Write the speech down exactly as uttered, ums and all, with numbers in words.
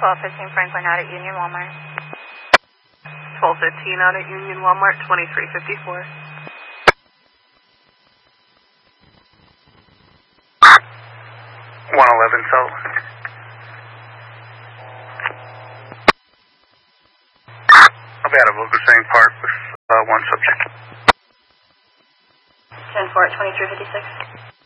twelve fifteen Franklin out at Union Walmart. twelve fifteen out at Union Walmart, twenty-three fifty-four. one eleven South. I'll be out of Oglesang Park with uh, one subject. ten four at twenty-three fifty-six.